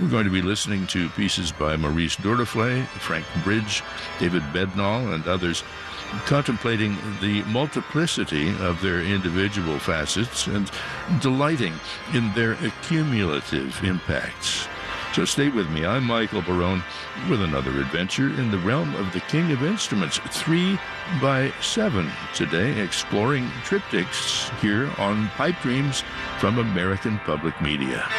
We're going to be listening to pieces by Maurice Durlaflay, Frank Bridge, David Bednall, and others, contemplating the multiplicity of their individual facets and delighting in their accumulative impacts. So stay with me. I'm Michael Barone with another adventure in the realm of the King of Instruments, 3x7 today, exploring triptychs here on Pipe Dreams from American Public Media.